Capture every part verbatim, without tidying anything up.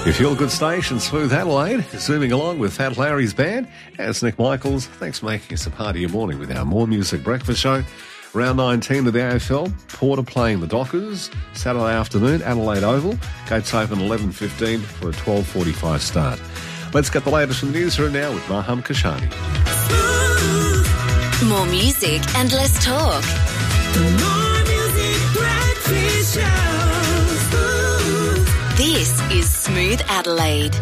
Your feel-good station, Smooth Adelaide, zooming along with Fat Larry's band. As Nick Michaels, thanks for making us a part of your morning with our More Music Breakfast show. Round nineteen of the A F L, Porter playing the Dockers, Saturday afternoon, Adelaide Oval. Gates open eleven fifteen for a twelve forty-five start. Let's get the latest from the newsroom now with Maham Kashani. More music and less talk. More Music Breakfast Show. This is Smooth Adelaide.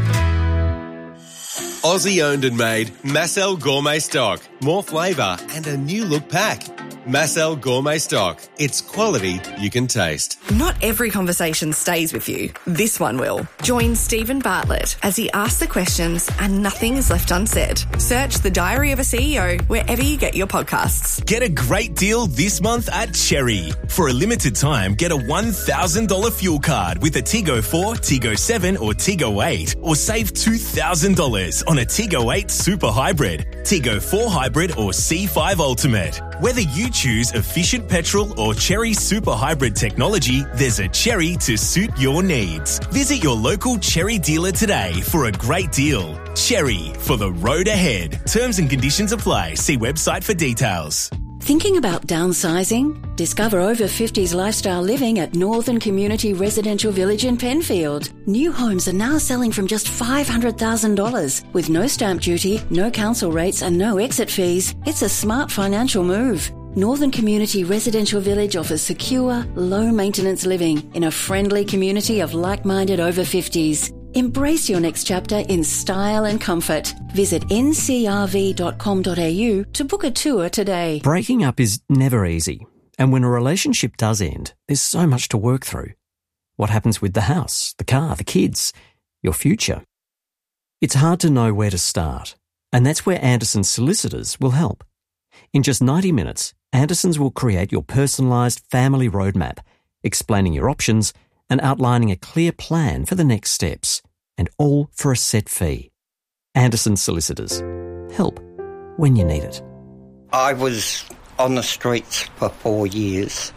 Aussie owned and made Massel Gourmet Stock. More flavour and a new look pack. Massel Gourmet Stock. It's quality you can taste. Not every conversation stays with you. This one will. Join Stephen Bartlett as he asks the questions and nothing is left unsaid. Search The Diary of a C E O wherever you get your podcasts. Get a great deal this month at Cherry. For a limited time, get a one thousand dollars fuel card with a Tigo four, Tigo seven or Tigo eight, or save two thousand dollars on a Tigo eight Super Hybrid, Tigo four Hybrid or C five Ultimate. Whether you choose efficient petrol or Cherry Super Hybrid technology, there's a Cherry to suit your needs. Visit your local Cherry dealer today for a great deal. Cherry, for the road ahead. Terms and conditions apply. See website for details. Thinking about downsizing? Discover over fifties lifestyle living at Northern Community Residential Village in Penfield. New homes are now selling from just five hundred thousand dollars. With no stamp duty, no council rates and no exit fees, it's a smart financial move. Northern Community Residential Village offers secure, low-maintenance living in a friendly community of like-minded over fifties. Embrace your next chapter in style and comfort. Visit n c r v dot com dot a u to book a tour today. Breaking up is never easy, and when a relationship does end, there's so much to work through. What happens with the house, the car, the kids, your future? It's hard to know where to start, and that's where Anderson's Solicitors will help. In just ninety minutes, Anderson's will create your personalised family roadmap, explaining your options and outlining a clear plan for the next steps, and all for a set fee. Anderson Solicitors. Help when you need it. I was on the streets for four years.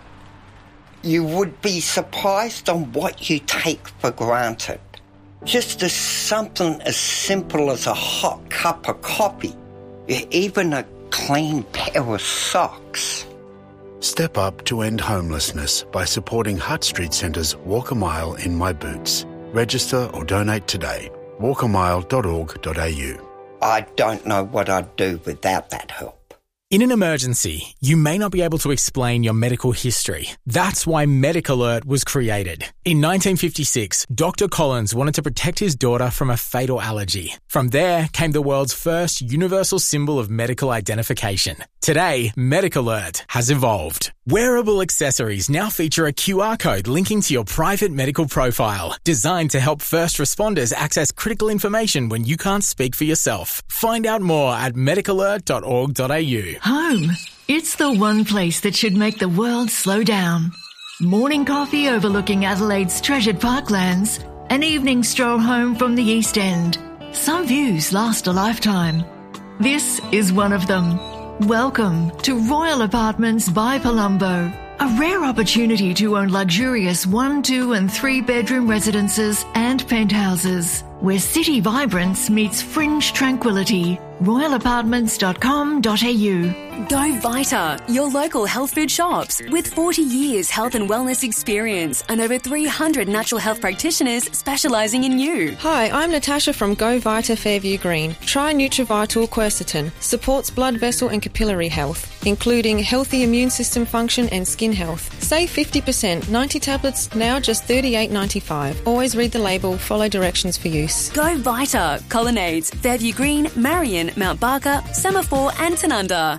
You would be surprised on what you take for granted. Just as something as simple as a hot cup of coffee, even a clean pair of socks. Step up to end homelessness by supporting Hutt Street Centre's Walk a Mile in My Boots. Register or donate today. walk a mile dot org dot a u. I don't know what I'd do without that help. In an emergency, you may not be able to explain your medical history. That's why MedicAlert was created. In nineteen fifty-six, Doctor Collins wanted to protect his daughter from a fatal allergy. From there came the world's first universal symbol of medical identification. Today, MedicAlert has evolved. Wearable accessories now feature a Q R code linking to your private medical profile, designed to help first responders access critical information when you can't speak for yourself. Find out more at medicalert dot org dot a u. Home. It's the one place that should make the world slow down. Morning coffee overlooking Adelaide's treasured parklands. An evening stroll home from the East End. Some views last a lifetime. This is one of them. Welcome to Royal Apartments by Palumbo. A rare opportunity to own luxurious one, two and three bedroom residences and penthouses, where city vibrance meets fringe tranquility. royal apartments dot com dot a u. Go Vita, your local health food shops. With forty years health and wellness experience and over three hundred natural health practitioners specialising in you. Hi, I'm Natasha from Go Vita Fairview Green. Try Nutrivital Quercetin. Supports blood vessel and capillary health, including healthy immune system function and skin health. Save fifty percent. ninety tablets, now just thirty-eight ninety-five. Always read the label, follow directions for use. Go Vita, Colonnades, Fairview Green, Marion, Mount Barker, Semaphore and Tanunda.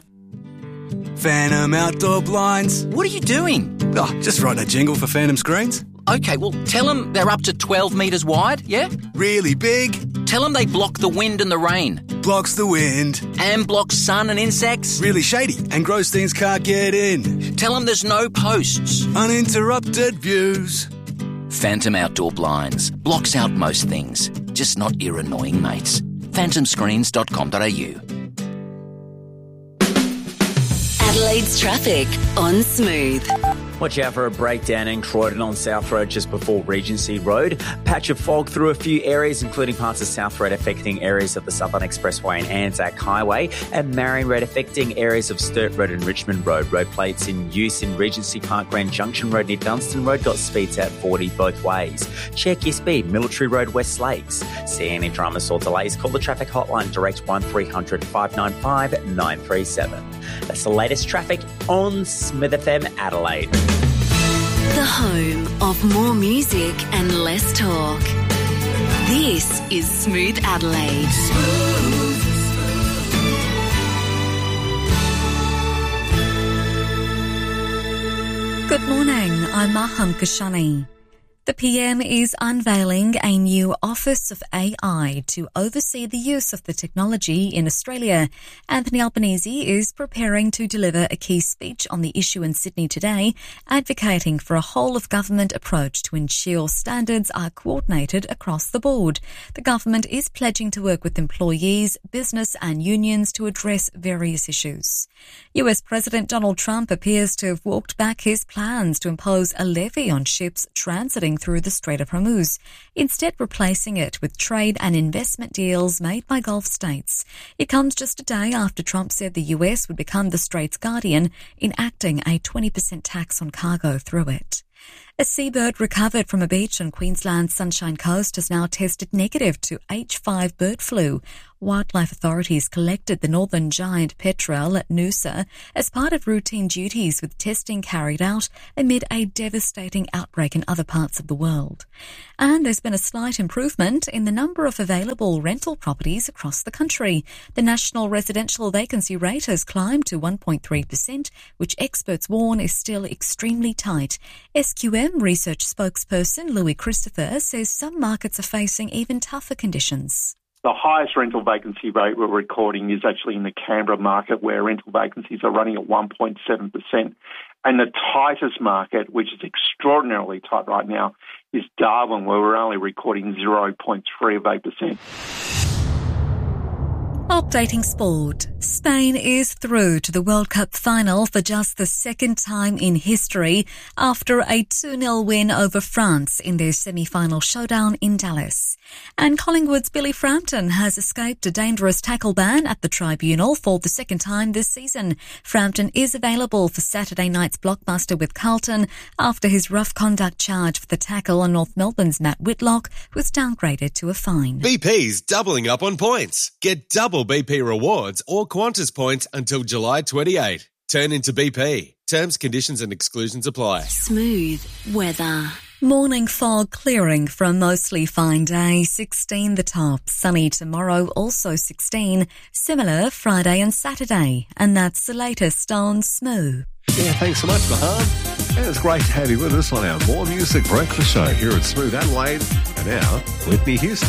Phantom Outdoor Blinds. What are you doing? Oh, just writing a jingle for Phantom Screens. Okay, well, tell them they're up to twelve metres wide, yeah? Really big. Tell them they block the wind and the rain. Blocks the wind. And blocks sun and insects. Really shady and gross things can't get in. Tell them there's no posts. Uninterrupted views. Phantom Outdoor Blinds. Blocks out most things, just not your annoying mates. phantom screens dot com dot a u. Adelaide's traffic on Smooth. Watch out for a breakdown in Croydon on South Road just before Regency Road. Patch of fog through a few areas, including parts of South Road affecting areas of the Southern Expressway and Anzac Highway, and Marion Road affecting areas of Sturt Road and Richmond Road. Road plates in use in Regency Park, Grand Junction Road near Dunstan Road got speeds at forty both ways. Check your speed, Military Road, West Lakes. See any dramas or delays, call the traffic hotline direct one three hundred five nine five nine three seven. That's the latest traffic on Smith F M Adelaide. The home of more music and less talk. This is Smooth Adelaide. Good morning, I'm Maham Kashani. The P M is unveiling a new Office of A I to oversee the use of the technology in Australia. Anthony Albanese is preparing to deliver a key speech on the issue in Sydney today, advocating for a whole-of-government approach to ensure standards are coordinated across the board. The government is pledging to work with employees, business and unions to address various issues. U S President Donald Trump appears to have walked back his plans to impose a levy on ships transiting through the Strait of Hormuz, instead replacing it with trade and investment deals made by Gulf states. It comes just a day after Trump said the U S would become the Strait's guardian, enacting a twenty percent tax on cargo through it. A seabird recovered from a beach on Queensland's Sunshine Coast has now tested negative to H five bird flu. Wildlife authorities collected the northern giant petrel at Noosa as part of routine duties with testing carried out amid a devastating outbreak in other parts of the world. And there's been a slight improvement in the number of available rental properties across the country. The national residential vacancy rate has climbed to one point three percent, which experts warn is still extremely tight. S Q M research spokesperson Louis Christopher says some markets are facing even tougher conditions. The highest rental vacancy rate we're recording is actually in the Canberra market, where rental vacancies are running at one point seven percent. And the tightest market, which is extraordinarily tight right now, is Darwin, where we're only recording zero point three percent. Updating sport. Spain is through to the World Cup final for just the second time in history after a two nil win over France in their semi-final showdown in Dallas. And Collingwood's Billy Frampton has escaped a dangerous tackle ban at the tribunal for the second time this season. Frampton is available for Saturday night's blockbuster with Carlton after his rough conduct charge for the tackle on North Melbourne's Matt Whitlock was downgraded to a fine. B P's doubling up on points. Get double B P rewards or Qantas points until July twenty-eighth. Turn into B P. Terms, conditions and exclusions apply. Smooth weather. Morning fog clearing for a mostly fine day, sixteen the top. Sunny tomorrow, also sixteen. Similar Friday and Saturday. And that's the latest on Smooth. Yeah, thanks so much, Maham. And it's great to have you with us on our More Music Breakfast Show here at Smooth Adelaide. And now, Whitney Houston.